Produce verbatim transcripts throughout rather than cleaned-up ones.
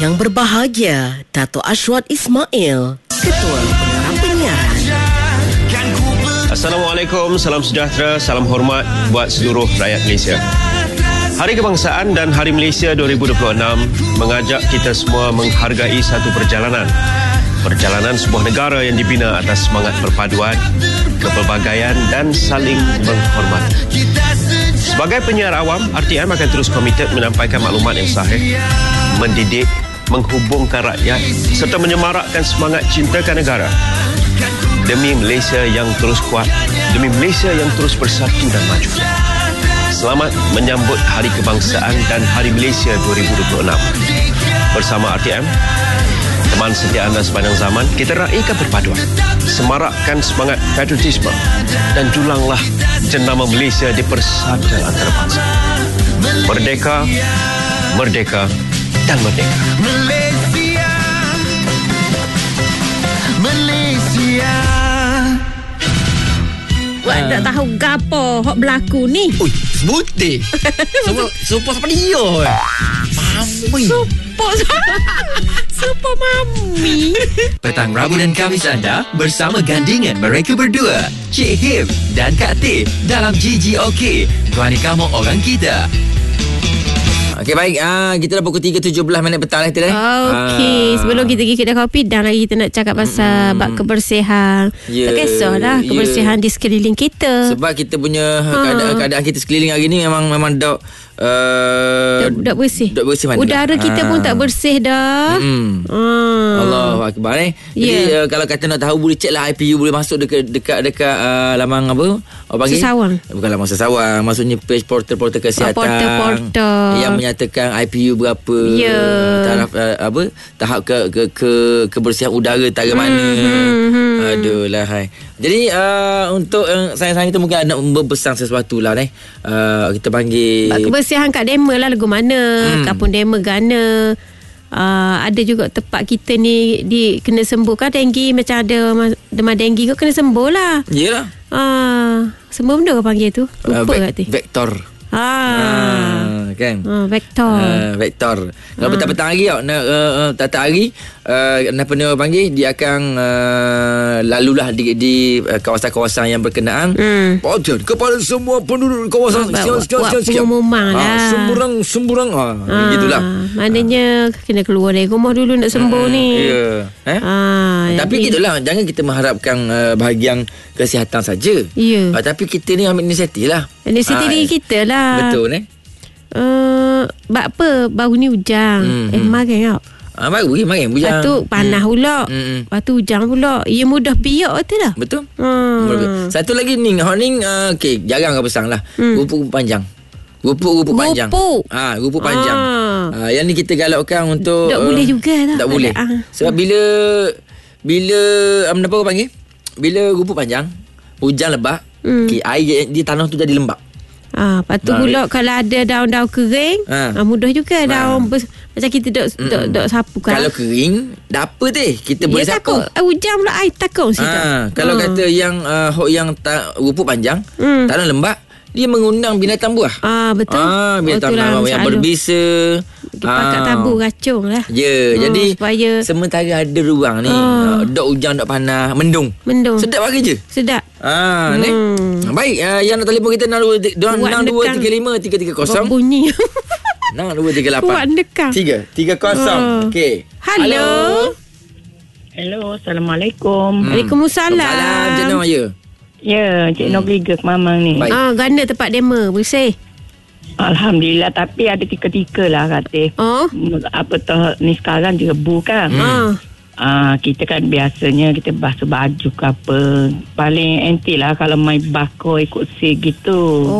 yang berbahagia, Dato' Ashwat Ismail, Ketua Pengarah Penyiaran. Assalamualaikum, salam sejahtera, salam hormat buat seluruh rakyat Malaysia. Hari Kebangsaan dan Hari Malaysia dua ribu dua puluh enam mengajak kita semua menghargai satu perjalanan. Perjalanan sebuah negara yang dibina atas semangat perpaduan, kepelbagaian dan saling menghormati. Sebagai penyiar awam, R T M akan terus komited menyampaikan maklumat yang sahih, mendidik, menghubungkan rakyat serta menyemarakkan semangat cintakan negara. Demi Malaysia yang terus kuat, demi Malaysia yang terus bersatu dan maju. Selamat menyambut Hari Kebangsaan dan Hari Malaysia dua ribu dua puluh enam. Bersama R T M, teman setia anda sepanjang zaman, kita raikan perpaduan, semarakkan semangat patriotisme dan julanglah jenama Malaysia di persatuan antarabangsa. Merdeka, merdeka dan merdeka. Malaysia, Malaysia. Wah, uh. tak tahu gapo hok berlaku ni. Oi, sebuti. Semua supo siapa dia? Mami. Supo. Supo mami. Petang Rabu dan Khamis anda bersama gandingan mereka berdua, Cik Him dan Kak Teh dalam G G OK. Tuan kamu orang kita. Okey, baik. Ah, kita dah pukul tiga tujuh belas minit petang lah kita dah. Okey, ah. sebelum kita pergi kedai kopi, dan lagi kita nak cakap pasal mm. bak kebersihan. Yeah. Tak kisahlah kebersihan yeah. di sekeliling kita. Sebab kita punya ha. keadaan, keadaan kita sekeliling hari ni memang memang dak uh, dak bersih. Dak bersih mana? Udara kita ah. pun tak bersih dah. Hmm. Ah. Allahu akbar eh. Jadi yeah. uh, kalau kata nak tahu, boleh check lah I P U boleh masuk dekat dekat dekat uh, laman apa? Apa panggil? Sesawang. Bukan laman Sesawang, maksudnya page portal-portal kesihatan. Oh, portal-portal yang menyatakan I P U berapa, yeah. taraf uh, apa tahap ke ke, ke kebersihan udara tara mana. Mm-hmm. Aduh lah hai. Jadi uh, untuk uh, sayang-sayang kita mungkin nak berpesan sesuatu lah eh. Uh, kita panggil bak kebersihan kat Dema lah, lagu mana, hmm. Kampung Dema Gana. Uh, ada juga tempat kita ni di kena sembuh kan denggi, macam ada demam denggi kau kena sembuh lah. Yalah. Ah, semua benda kau panggil tu. Lupa uh, ve- kat tu. Vektor. Ah, uh, kan. Uh, vektor. Uh, vektor. Kalau uh. petang-petang hari tau, nak uh, uh, tak hari uh, apa dia panggil, dia akan uh, lalulah di, di uh, kawasan-kawasan yang berkenaan. Hmm. Pajak kepada semua penduduk kawasan sekian-sekian sekian. Pengumuman lah. Semburang-semburang ah, ah, gitulah. Maknanya kena keluar dari rumah dulu nak sembuh hmm, ni. Ya. Yeah. Eh? Ah, tapi jadi, gitulah, jangan kita mengharapkan uh, bahagian kesihatan saja. Ya. Uh, tapi kita ni ambil inisiatif lah. Inisiatif diri kita lah. Betul eh. Uh, bak apa baru ni hujan. Hmm, eh marin tau. Ah, baru ni marin hujan. Lepas tu panas hmm. pula. Hmm. Lepas tu hujan pula. Ia mudah biak betul lah. Betul. Hmm. Satu lagi ni, hot ni uh, okey, jarang kau pasang lah. Hmm. Rupuk panjang. Rupuk-rupuk panjang. Rupuk. Ha, rupuk panjang. Ah. Uh, yang ni kita galakkan untuk tak uh, boleh juga tak. Tak boleh. Ah. Sebab bila bila um, apa kau panggil? Bila rupuk panjang, hujan lebat, hmm. okay, air di tanah tu jadi lembab. Ah, lepas tu nah, pula kalau ada daun-daun kering, ah. Ah, mudah juga ah. daun bers- macam kita dok dok dok sapu kan. Kalau kering, dak apa teh, kita boleh ya, sapu. Takut hujan pula air takut situ. Ah, kalau ah. kata yang uh, yang ta- rupuk panjang, hmm. tanah lembab, dia mengundang binatang buah. Ah, betul. Ah, binatang buah oh, yang berbisa. Pakat ah. tabu racun lah. Ya, yeah, hmm, jadi supaya sementara ada ruang ni, ah. dok hujan, dok panas, mendung. Mendung. Sedap bagi je. Sedap. Ah, hmm. ni. Baik, uh, yang nak telefon kita enam dua tiga lima tiga tiga kosong. Bunyi. enam dua tiga lapan. Buat dekang. tiga tiga kosong. Okey. Halo. Hello, Assalamualaikum. Hmm. Waalaikumsalam. Salam, jenama ya. Ya, Cik hmm. Nobliga ke Mamang ni. Baik. Ah, ganda tempat demo, bersih. Alhamdulillah, tapi ada tika-tika lah kata. Oh. Apa toh ni sekarang je rebu kan. Hmm. Ah, kita kan biasanya kita basuh baju ke apa. Paling enti lah kalau main bakar ikut si gitu.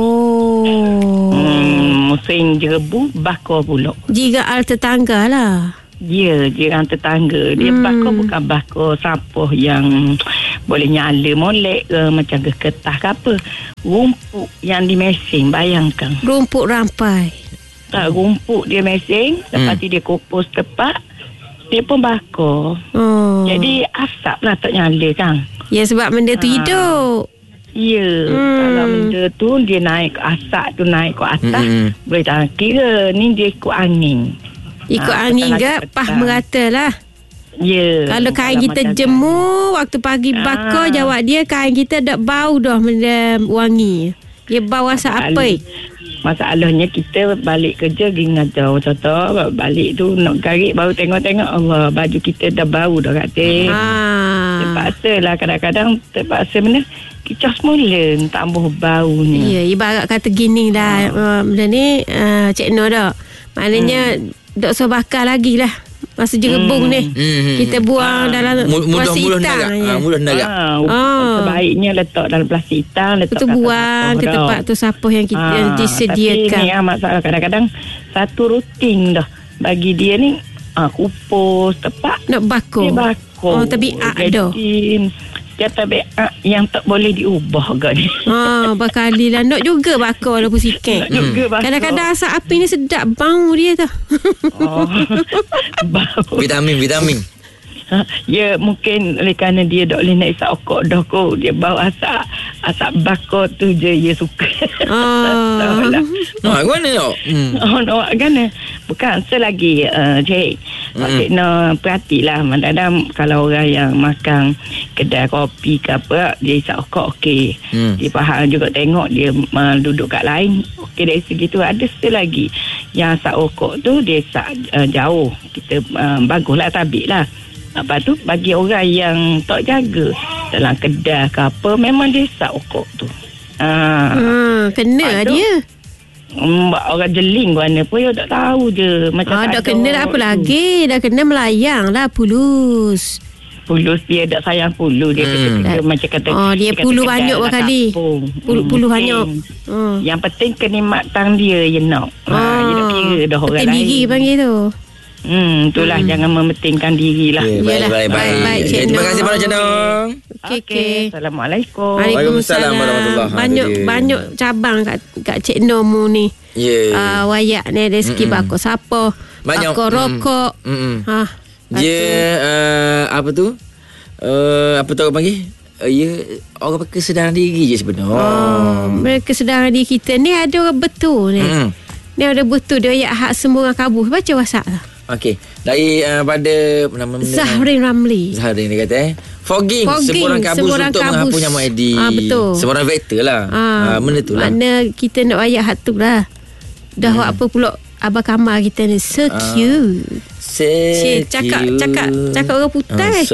Oh. Hmm, musim je rebu, bakar pula. Jika al tetangga lah. Ya, jiran tetangga. Dia hmm. bakar bukan bakar sampah yang boleh nyala molek ke macam ke ketah ke apa. Rumput yang di mesin, bayangkan. Rumput rampai. Tak, rumput dia mesin, lepas hmm. tu dia kukus tepat, dia pun bakar. Oh. Jadi asap lah tak nyala kan. Ya, sebab benda tu ha. hidup. Ya, hmm. kalau benda tu dia naik, asap tu naik ke atas, hmm. boleh tak kira ni dia ikut angin. Ikut Ah, angin petang ke, lagi pah petang. merata lah. Ya. Kalau kain Kalau kita macam jemur, waktu pagi Ah. bakar, jawab dia kain kita dak bau dah benda wangi. Dia bau rasa apa? Masalah- Masalahnya kita balik kerja pergi ngajar contoh balik tu nak garik baru tengok-tengok Allah baju kita dah bau dah kata. Ha. Terpaksa lah kadang-kadang terpaksa mana kicau semula tambah bau ni. Ya, ibarat kata gini dah. Uh, benda ni uh, Cik Nur dah. Maknanya hmm. dok usah bakar lagi lah. Masa je rebung ni. Hmm. Kita buang dalam plastik Mudah-mudah hitam narak. je. Ah, mudah narak. Ah, Ah. Sebaiknya letak dalam plastik hitam, letak Betul, kat atas buang sapuh ke dah. tempat tu sapuh yang kita yang Ah, disediakan. Tapi ni ah, masalah kadang-kadang satu rutin dah bagi dia ni ah, kupus tepat Nak bakar. dia bakar. Oh, tabiat dah. Jadi dia tabiat yang tak boleh diubah agak ni. Ha, berkali lah. Nak juga bakar walaupun sikit. Nak juga bakar. Kadang-kadang asap api ni sedap bau dia tu. Oh, bau. Vitamin, vitamin. Ha, ya mungkin oleh kerana dia tak boleh nak isap okok dah kot. Dia bau asap asap bakar tu je dia suka. Ah. Tak tahulah. Ah, mana tak? Hmm. Oh, nak kan? Bukan selagi uh, Cik. Mm. Cik nak perhatilah. Kadang-kadang kalau orang yang makan kedai kopi ke apa, dia isap okok okey. Mm. Dia faham juga tengok dia uh, duduk kat lain. Okey dari segi tu ada selagi yang asap okok tu dia isap uh, jauh. Kita uh, baguslah tabik lah. Lepas tu bagi orang yang tak jaga dalam kedai ke apa, memang dia isap okok tu. Ah. Hmm, kena lah Aduh. dia. Hmm, orang jeling mana pun dia tak tahu je. Macam Ah, dah tak ada kena dah apa tu. lagi? Dah kena melayang lah pulus. Pulus dia tak sayang pulu dia Hmm. kata, kata, macam kata Oh, dia kata pulu kedai banyak dalam berkali. kampung. Pulu, Hmm, pulu mungkin. banyak. Hmm. Yang penting kenikmatan dia je nak. Ha, dia nak kira dah orang Penting lain. diri panggil tu. Hmm, itulah hmm. jangan mementingkan diri lah. Okay, baik, Yalah, baik, baik. baik, baik, Cik Okay, terima Noh. kasih Pak Cik Noh. Okey, okey. Assalamualaikum. Waalaikumsalam warahmatullahi Banyak wabarakatuh. banyak cabang kat kat Cik Nomu ni. Ya. Uh, wayak ni dari segi Mm-mm. bakar siapa, Banyak. bakar Mm. rokok. Mm-mm. Ha. Dia uh, apa tu? Uh, apa tu orang panggil? Uh, ya, orang kesedaran diri je sebenarnya. Oh, mereka kesedaran diri kita ni ada orang betul ni. Mm-mm. Ni ada betul dia ayat hak semua orang kabur. Baca WhatsApp lah. Okey. Dari uh, pada apa nama benda? Zahrin Ramli. Zahrin dia kata eh. Fogging, Fogging, semburan kabus semburan untuk kabus. menghapus nyamuk Aedes. Ah, betul. Semburan vektor lah. Ah, Ah, benda tu lah. Mana kita nak ayat hak tu lah. Dah hmm. apa pula Abang Kamal kita ni so cute. Cik, cakap cakap cakap orang putai. Oh, so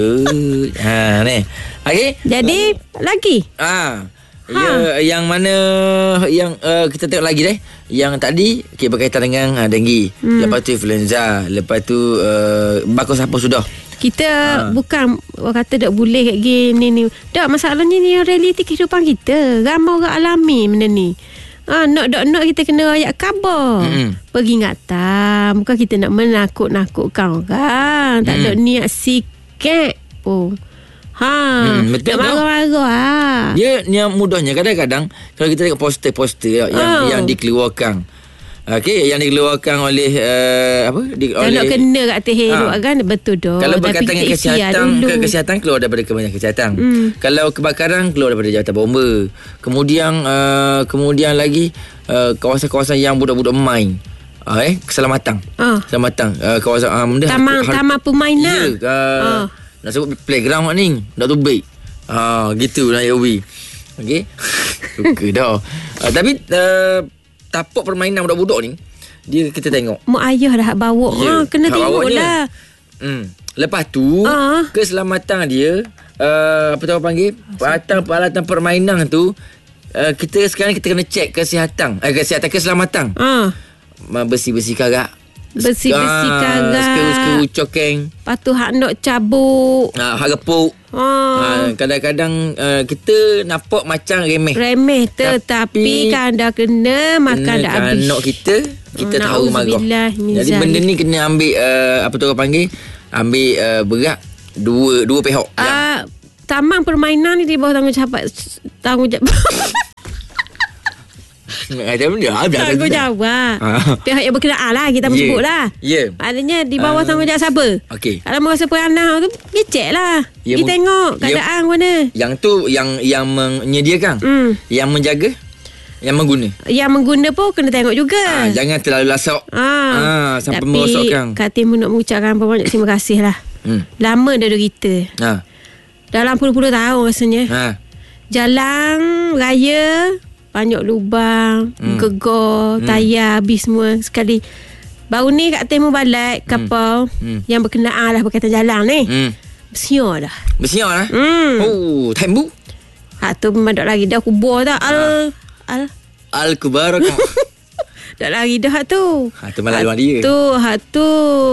cute. Ha ni. Okey. Jadi lagi. Ah. Ya, yang mana yang uh, kita tengok lagi deh. Yang tadi okay, berkaitan dengan uh, denggi. Hmm. Lepas tu influenza, lepas tu uh, bakar siapa sudah. Kita Ha. bukan orang kata tak boleh kat gini ni. Tak, masalahnya ni realiti kehidupan kita. Ramai orang alami benda ni. Ah, nak dok nak kita kena rakyat khabar. Mm-mm. Peringatan. Bukan kita nak menakut-nakutkan orang. Tak Mm. ada niat sikit pun. Ha, Mm, betul nak tu. marah-marah ah. Dia yang mudahnya kadang-kadang kalau kita tengok poster-poster yang Oh. yang dikeluarkan. Okey, yang dikeluarkan oleh uh, apa? Di, Kalau oleh nak kena kat teh elok Ha. kan betul dah. Kalau Tapi berkaitan kita dengan ikhtiar kesihatan, dulu. ke kesihatan keluar daripada Kementerian Kesihatan. Hmm. Kalau kebakaran keluar daripada Jabatan Bomba. Kemudian uh, kemudian lagi uh, kawasan-kawasan yang budak-budak main. Uh, eh keselamatan. Ah. Keselamatan uh, kawasan uh, benda Taman har- taman permainan. Ya, uh, Ah. nak sebut playground ni. Dak tu baik. Ah, gitu lah Yobi. Okey. Suka dah. Uh, tapi uh, tapak permainan budak-budak ni dia kita tengok. Mak ayah dah bawa. Ya, Ha, kena hak tengok bawanya. lah. Hmm. Lepas tu Ah. keselamatan dia uh, apa tu orang panggil? Peralatan-peralatan permainan tu uh, kita sekarang kita kena cek kesihatan. Eh, kesihatan keselamatan. Ha. Bersih-bersih karak. Bersih-bersih Ah, karak. Skeru-skeru cokeng. Lepas tu hak nak cabuk. Ah, hak gepuk. Ha. Ah, kadang-kadang uh, kita nampak macam remeh. Remeh tetapi Tapi- kan dah kena makan dah habis. Anak kita kita Hmm, tahu marah. na'udzubillah min Jadi zalik. benda ni kena ambil uh, apa tu orang panggil? Ambil uh, berat dua dua pihak. Yang Ah, taman permainan ni di bawah tanggungjawab tanggungjawab ada benda ada. tanggungjawab. Ah. Pihak yang berkenaan lah kita Ya. sebut lah. Ya. Maknanya di bawah Ah. tanggungjawab siapa? Okey. Kalau merasa peranan tu pergi cek lah. Ya, Pergi mu- tengok ya. keadaan mana. Yang tu yang yang menyediakan, Hmm. yang menjaga. Yang mengguna. Yang mengguna pun kena tengok juga. Ah, jangan terlalu lasok. Ah, ah sampai tapi merosotkan. Kak Tim nak mengucapkan banyak terima kasih lah. Hmm. Lama dah duduk kita. Ha. Dalam puluh-puluh tahun rasanya. Ha. Jalan raya banyak lubang, Hmm. gegor, tayar habis semua sekali. Baru ni Kak Tim balik kapal Hmm. yang berkenaan lah berkaitan jalan ni. Hmm. Bersiar dah. Bersiar lah. Hmm. Oh, tembu. Hak tu memang tak lagi dah kubur dah. Al al Al-Kubarakah. tak lagi dah hak tu. Ha, tu malah luang dia. Tu hak tu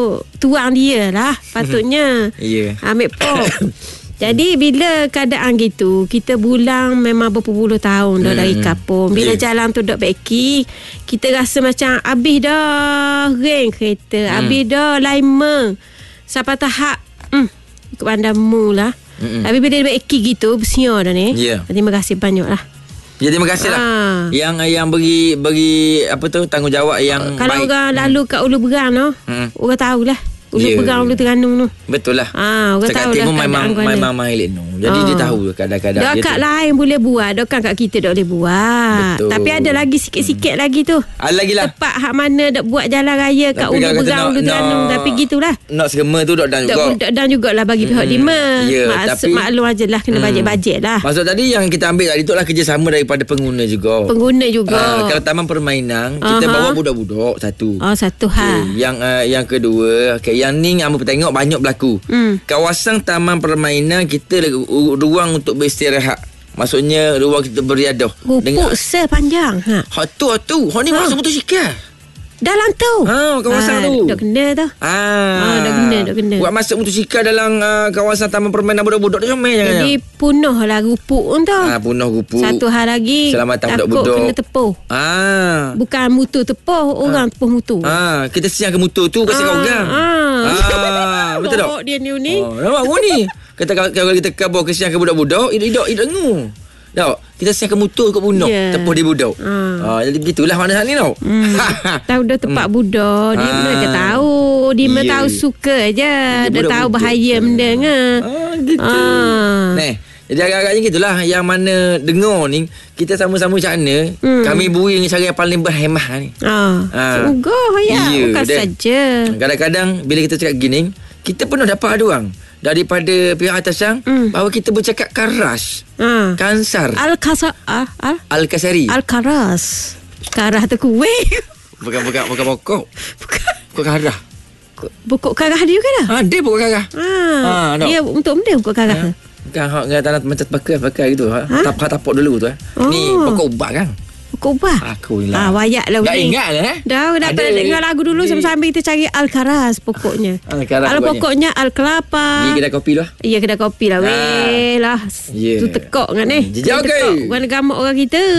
tuang dia lah patutnya. Ya. Ambil pop. Jadi bila keadaan gitu, kita bulang memang berpuluh tahun dah Hmm. dari kampung. Bila Yeah. jalan tu dok beki, kita rasa macam habis dah ring kereta, Hmm. habis dah lima. Sampai tahap hmm, ikut pandamu lah. Mm-mm. Tapi bila dia beki gitu, bersiar dah ni. Yeah. Terima kasih banyak lah. Ya, terima kasih lah. Ah. Yang yang bagi bagi apa tu tanggungjawab yang Kalau baik. orang lalu kat Ulu Berang tu, Hmm. orang tahulah. Ulu Ya. Berang, Ulu Terengganu tu. Betul lah. Ah, orang Cakap tahu lah Timur memang keadaan memang main no. Jadi Ah. dia tahu kadang-kadang Dah dia kat tu. lain boleh buat, dah kan kat kita tak boleh buat. Betul. Tapi ada lagi sikit-sikit lagi tu. Ada lagi lah. Tempat hak mana dak buat jalan raya kat Tapi Ulu kalau kata Berang, nak- Ulu Terengganu, nak- tapi gitulah. Nak segema tu dok dan Tak juga. budak dan jugalah bagi pihak Mm, lima. ya, Maksud tapi- maklum aje lah kena Hmm. bajet-bajet lah. Maksud tadi yang kita ambil tadi tu lah kerjasama daripada pengguna juga. Pengguna juga. Ah, kalau taman permainan kita Aha. bawa budak-budak satu. Oh, satu hal. Okay. Yang uh, yang kedua, okay, yang ni yang apa tengok banyak berlaku. Hmm. Kawasan taman permainan kita ada ru- ruang untuk beristirahat. Maksudnya ruang kita beriadah. Rupuk sepanjang. Ha. Hak tu, hak tu. Hak ni Ha. masuk motosikal. Dalam tu. Ha, kawasan Ah, tu. Dah kena tu. Ah, Ah, dah kena, dah kena. Buat masuk motosikal dalam uh, kawasan taman permainan budak-budak tu comel jangan. Jadi punuh lah rupuk tu. Ah, punah rupu. Satu hal lagi Selamatan takut budak-budak. kena tepuh. Ah. Bukan mutu tepuh, orang tepuh mutu. Ah, kita siang ke motor tu kasi kau orang. Ah. Ah, betul tak? Bawa dia ni ni. Oh, nampak kau ni. Kata kalau kita kabur kesian ke budak-budak, hidup hidup dengu. Tak, kita siang ke motor kot bunuh, Ya. tepuh dia budak. Ah. Ah, jadi begitulah makna ni tau. Hmm. Tahu dah tempat budak. Dia Ah. mana dia tahu. Dia mah Ya. tahu suka je. Dia, budak-budak. tahu bahaya benda ngah. Ah, gitu. Ah. Neh, jadi agak-agaknya gitulah yang mana dengar ni kita sama-sama macam mana Hmm. kami bui dengan cara yang paling berhemah ni. Ah. Ah. Sungguh ya. Ya, Bukan dan- saja. Kadang-kadang bila kita cakap gini, kita pernah dapat aduan daripada pihak atasan Hmm. bahawa kita bercakap keras, Ah. kansar, Al-Kasa Al Al al-kasari. Al-Karas. Karah tu kuih. Bukan bukan bukan pokok. Pokok karah. Pokok karah dia juga dah. Ha, dia pokok karah. Ah. Ah, tak. Dia untuk benda pokok karah tu. Bukan hak dengan tanah macam pakai pakai gitu. Ha? Ha? Tap tapok dulu tu eh. Oh. Ni pokok ubat kan. Pokok ubah. Aku ni lah. Ah, wayak lah Tak ni. ingat lah eh. Dah, dah Ada. pernah dengar lagu dulu Di- sambil-sambil kita cari Al-Karas pokoknya. Al-Karas Al pokoknya. pokoknya Al-Kelapa. Ni kedai kopi tu lah. Ya, kedai kopi lah. Ah. Weh lah. Ya. Tu tekok kan eh. Jejak, okey. Tekok. Bukan gamuk orang kita.